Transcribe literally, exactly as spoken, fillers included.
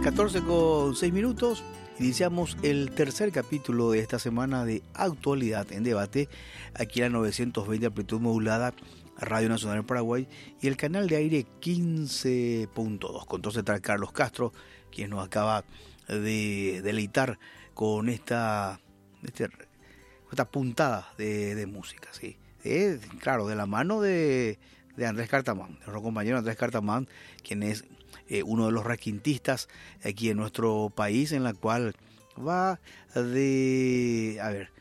catorce con seis minutos, iniciamos el tercer capítulo de esta semana de Actualidad en Debate, aquí en la novecientos veinte amplitud modulada, Radio Nacional del Paraguay y el canal de aire quince punto dos. Con entonces está Carlos Castro, quien nos acaba de deleitar con esta, este, esta puntada de, de música, ¿sí? Eh, claro, de la mano de, de Andrés Cartamán, nuestro compañero Andrés Cartamán, quien es eh, uno de los requintistas aquí en nuestro país, en la cual va de, a ver,